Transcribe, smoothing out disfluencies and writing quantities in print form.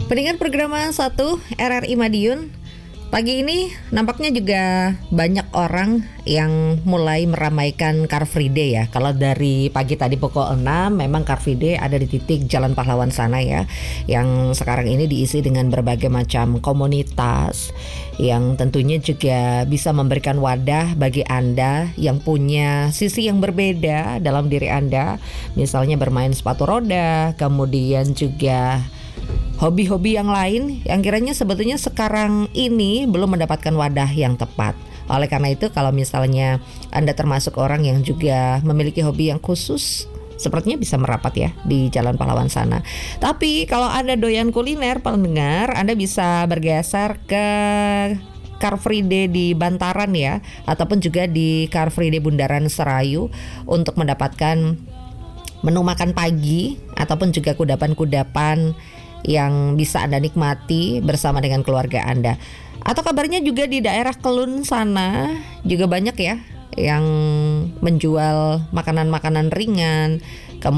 Pendengar program 1 RRI Madiun, pagi ini nampaknya juga banyak orang yang mulai meramaikan Car Free Day ya. Kalau dari pagi tadi pukul 6 memang Car Free Day ada di titik Jalan Pahlawan sana ya, yang sekarang ini diisi dengan berbagai macam komunitas yang tentunya juga bisa memberikan wadah bagi Anda yang punya sisi yang berbeda dalam diri Anda. Misalnya bermain sepatu roda, kemudian juga hobi-hobi yang lain yang kiranya sebetulnya sekarang ini belum mendapatkan wadah yang tepat. Oleh karena itu, kalau misalnya Anda termasuk orang yang juga memiliki hobi yang khusus, sepertinya bisa merapat ya di Jalan Pahlawan sana. Tapi kalau Anda doyan kuliner, pendengar, Anda bisa bergeser ke Car Free Day di Bantaran ya, ataupun juga di Car Free Day Bundaran Serayu untuk mendapatkan menu makan pagi ataupun juga kudapan-kudapan yang bisa Anda nikmati bersama dengan keluarga Anda. Atau kabarnya juga di daerah Kelun sana juga banyak ya yang menjual makanan-makanan ringan.